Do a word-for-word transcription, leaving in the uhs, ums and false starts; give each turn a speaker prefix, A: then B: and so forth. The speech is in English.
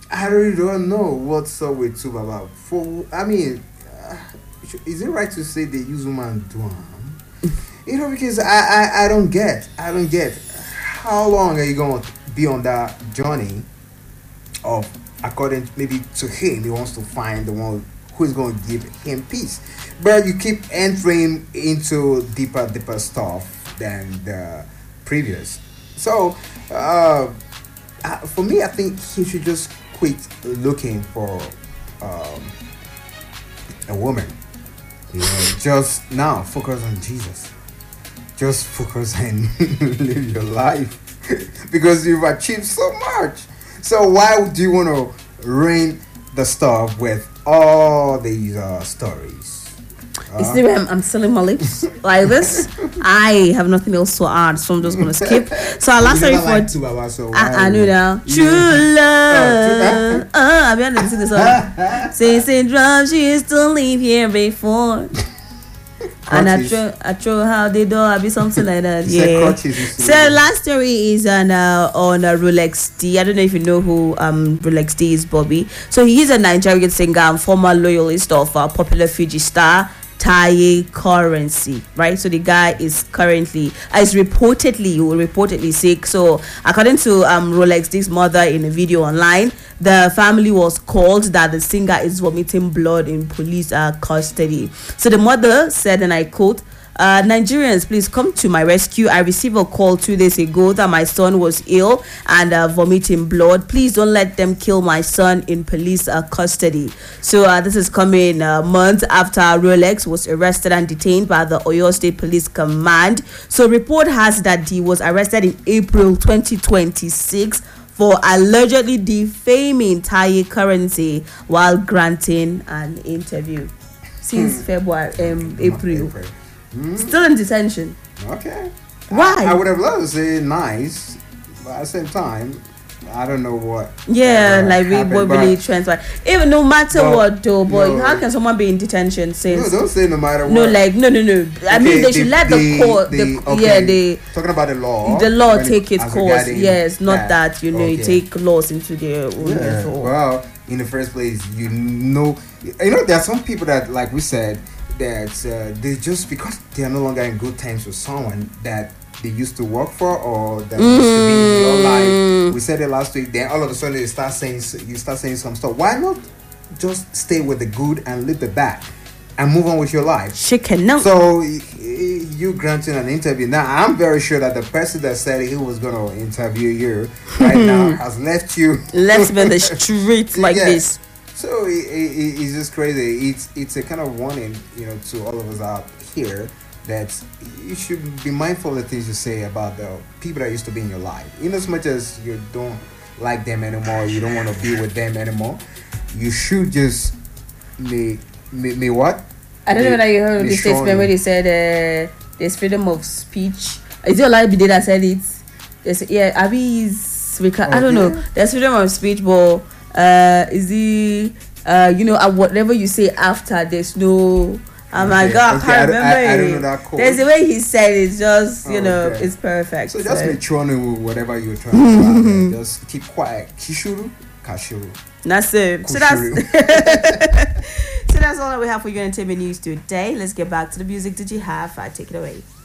A: I really don't know what's up with Two Baba. For I mean, uh, is it right to say they use woman Duan? You know, because I, I I don't get I don't get how long are you going to be on that journey of according maybe to him he wants to find the one who is going to give him peace, but you keep entering into deeper deeper stuff than the previous. So uh, uh, for me, I think he should just quit looking for um, a woman. You know, just now focus on Jesus. Just focus and live your life because you've achieved so much. So why do you want to ruin the stuff with all these uh, stories?
B: You see, I'm, I'm selling my lips like this. I have nothing else to add, so I'm just gonna skip. So our last story for
A: like two hours, so
B: I, I know now. True love. Uh, I've been to sing the song. Say, say, drum. She used to leave here before. And I throw, I throw how they do. I be something like that. Yeah. So last story is on uh, on uh, Rolex D. I don't know if you know who um Rolex D is, Bobby. So he is a Nigerian singer and former loyalist of uh, popular Fuji star Taye Currency, right? So the guy is currently, uh, is reportedly, he will reportedly sick. So according to um Rolex D's mother in a video online, the family was called that the singer is vomiting blood in police uh, custody. So the mother said, and I quote, Uh, Nigerians, please come to my rescue. I received a call two days ago that my son was ill and uh, vomiting blood. Please don't let them kill my son in police uh, custody. So uh, this is coming uh, months after Rolex was arrested and detained by the Oyo State Police Command. So report has that he was arrested in April twenty twenty-six for allegedly defaming Taye Currency while granting an interview since February, um, April. Mm. Still in detention.
A: Okay.
B: Why?
A: I, I would have loved to say nice, but at the same time, I don't know what.
B: Yeah, uh, like we what really transpired. Even no matter
A: no,
B: what, though, boy,
A: no,
B: how can someone be in detention since?
A: No, don't say no matter what.
B: No, like no, no, no. I
A: okay,
B: mean, they should let the court. The,
A: okay.
B: Yeah, they
A: talking about the law.
B: The law take its course. Yes, not
A: that,
B: that you know
A: okay.
B: you take laws into their own.
A: Yeah. Well, in the first place, you know, you know, there are some people that, like we said, that uh, they just because they are no longer in good terms with someone that they used to work for or that mm. used to be in your life. We said it last week. Then all of a sudden you start saying you start saying some stuff. Why not just stay with the good and leave the bad and move on with your life?
B: Chicken no.
A: So you granting an interview now. I'm very sure that the person that said he was gonna interview you right now has left you.
B: Left me the street like yeah. this.
A: So it, it, it's just crazy. It's it's a kind of warning, you know, to all of us out here that you should be mindful of the things you say about the people that used to be in your life. In as much as you don't like them anymore, you don't want to be with them anymore, you should just may may, may what?
B: I don't know whether you heard the statement where they said uh, there's freedom of speech. Is it Olaibi that said it? There's, yeah, Abby's. Okay. I don't know. There's freedom of speech, but. Uh, is he, uh, you know, uh, whatever you say after, there's no. Oh my okay. God, I can't
A: okay,
B: remember.
A: I, I, I don't know that quote.
B: There's the way he said it, just, you oh, know,
A: okay.
B: it's perfect.
A: So just so. Make sure with whatever you're trying to do. Just keep quiet. Kishuru, Kashuru.
B: That's it. Kushuru. So that's, so that's all that we have for your entertainment news today. Let's get back to the music. Did you have? I take it away.